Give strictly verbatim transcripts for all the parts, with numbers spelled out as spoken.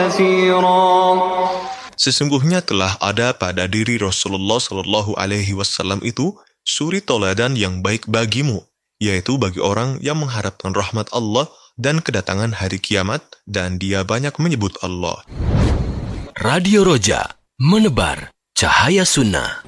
Sesungguhnya telah ada pada diri Rasulullah Shallallahu Alaihi Wasallam itu suri toladan yang baik bagimu, yaitu bagi orang yang mengharapkan rahmat Allah dan kedatangan hari kiamat, dan dia banyak menyebut Allah. Radio Roja, menebar cahaya sunnah.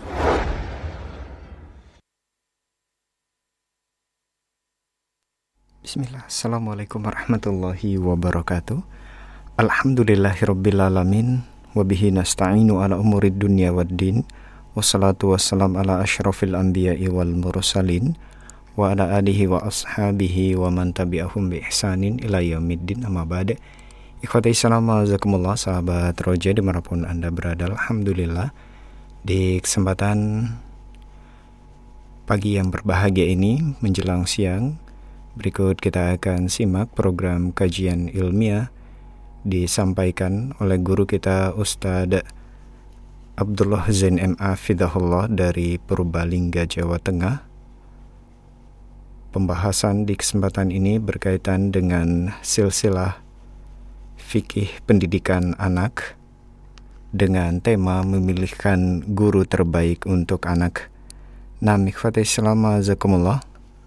Bismillah. Assalamualaikum warahmatullahi wabarakatuh. Alhamdulillahirrabbilalamin. Wabihi nasta'inu ala umurid dunya waddin. Wassalatu wassalam ala ashrafil anbiya'i wal mursalin. Wa ala alihi wa ashabihi wa man tabi'ahum bi ihsanin ila yaumiddin, amma ba'da. Ikhwati salam azakumullah, sahabat Roja dimanapun Anda berada. Alhamdulillah, di kesempatan pagi yang berbahagia ini menjelang siang, berikut kita akan simak program kajian ilmiah disampaikan oleh guru kita Ustadz Abdullah Zain M A Fidahullah dari Purbalingga, Jawa Tengah. Pembahasan di kesempatan ini berkaitan dengan silsilah fikih pendidikan anak dengan tema memilihkan guru terbaik untuk anak. Nam ikhwati salam azakumullah.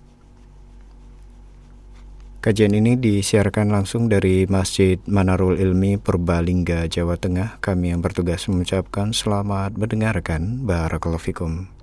Kajian ini disiarkan langsung dari Masjid Manarul Ilmi Purbalingga, Jawa Tengah. Kami yang bertugas mengucapkan selamat mendengarkan. Barakallahu fikum.